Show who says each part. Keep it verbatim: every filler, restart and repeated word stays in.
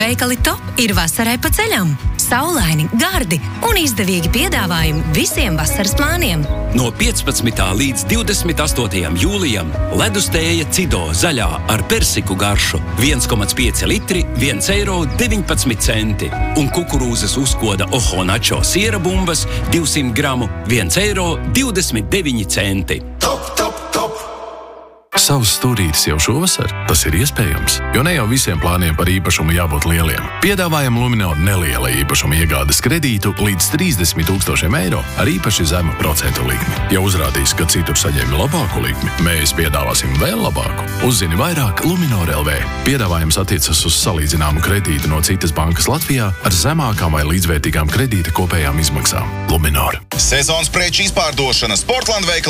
Speaker 1: Veikali Top ir vasarai pa ceļam. Saulaini, gardi un izdevīgi piedāvājumi visiem vasaras plāniem.
Speaker 2: No piecpadsmitā līdz divdesmit astotajam jūlijam ledustēja Cido zaļā ar persiku garšu viens komats pieci litri, viens eiro deviņpadsmit centi. Un kukurūzas uzkoda Oho Nacho siera bumbas divsimt gramu, viens eiro divdesmit deviņi centi.
Speaker 3: Top, top, top!
Speaker 4: Savs stūrītis jau šovasar? Tas ir iespējams, jo ne jau visiem plāniem par īpašumu jābūt lieliem. Piedāvājam Luminor neliela īpašuma iegādes kredītu līdz trīsdesmit tūkstošiem eiro ar īpaši zemu procentu likmi. Ja uzrādīs, ka citur saņem labāku likmi, mēs piedāvāsim vēl labāku. Uzzini vairāk Luminor L V. Piedāvājums attiecas uz salīdzināmu kredītu no citas bankas Latvijā ar zemākām vai līdzvērtīgām kredīta kopējām izmaksām. Luminor.
Speaker 3: Sezonas preču izpārdošana Sportland veikala